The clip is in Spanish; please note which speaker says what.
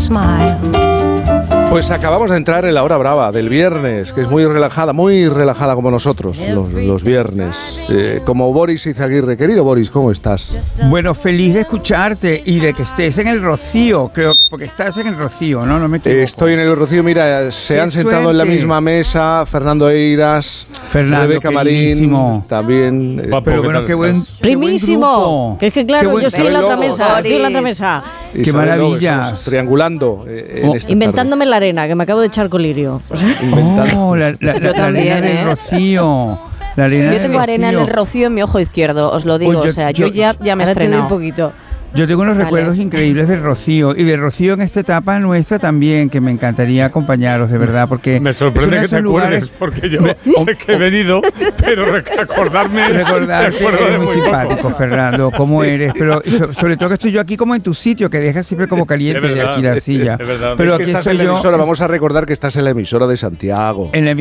Speaker 1: smile.
Speaker 2: Pues acabamos de entrar en la hora brava del viernes, que es muy relajada como nosotros los viernes. Como Boris Izaguirre. Querido Boris, ¿cómo estás?
Speaker 3: Bueno, feliz de escucharte y de que estés en el Rocío, creo, porque estás en el Rocío, ¿no? No me equivoco.
Speaker 2: Estoy en el Rocío, mira, se han sentado en la misma mesa Fernando Eiras, Rebeca Marín, también.
Speaker 3: Pero bueno, qué buen
Speaker 4: primísimo. Que es que claro, yo estoy en la otra mesa,
Speaker 3: Qué maravillas.
Speaker 2: Triangulando.
Speaker 4: Inventándome la arena, que me acabo de echar colirio.
Speaker 3: La arena del Rocío.
Speaker 5: Yo tengo arena en el Rocío en mi ojo izquierdo, os lo digo. Yo ya me he estrenado
Speaker 4: un poquito.
Speaker 3: Yo tengo unos recuerdos increíbles del Rocío y de Rocío en esta etapa nuestra también, que me encantaría acompañaros, de verdad, porque
Speaker 6: me sorprende que te acuerdes, porque yo sé que he venido, pero recordarte
Speaker 3: es muy simpático, Fernando, cómo eres, pero sobre todo que estoy yo aquí como en tu sitio, que dejas siempre como caliente de aquí la silla.
Speaker 2: Pero es que aquí estás en la emisora, vamos a recordar que estás en la emisora de Santiago.